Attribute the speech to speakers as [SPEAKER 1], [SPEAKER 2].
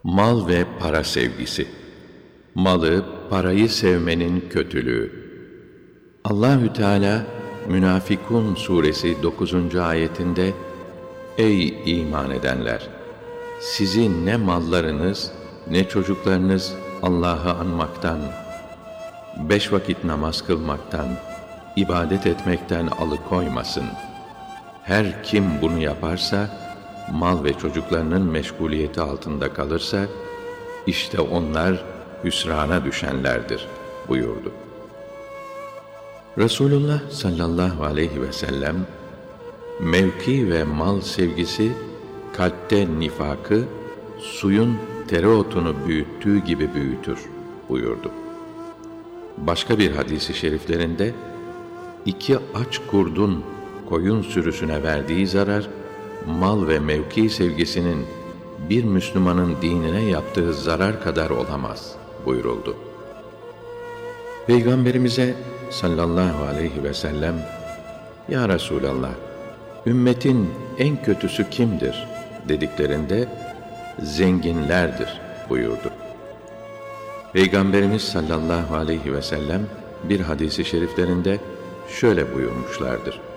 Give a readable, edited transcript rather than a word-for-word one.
[SPEAKER 1] Mal ve para sevgisi. Malı, parayı sevmenin kötülüğü. Allahü Teala Münafikun suresi 9. ayetinde Ey iman edenler! Sizi ne mallarınız ne çocuklarınız Allah'ı anmaktan, 5 vakit namaz kılmaktan, ibadet etmekten alıkoymasın. Her kim bunu yaparsa, mal ve çocuklarının meşguliyeti altında kalırsa, işte onlar hüsrana düşenlerdir buyurdu. Resulullah sallallahu aleyhi ve sellem, mevki ve mal sevgisi, kalpte nifakı, suyun tereotunu büyüttüğü gibi büyütür buyurdu. Başka bir hadis-i şeriflerinde, 2 aç kurdun koyun sürüsüne verdiği zarar, mal ve mevki sevgisinin bir Müslümanın dinine yaptığı zarar kadar olamaz buyuruldu. Peygamberimize sallallahu aleyhi ve sellem, Ya Resulallah, ümmetin en kötüsü kimdir dediklerinde, zenginlerdir buyurdu. Peygamberimiz sallallahu aleyhi ve sellem bir hadis-i şeriflerinde şöyle buyurmuşlardır.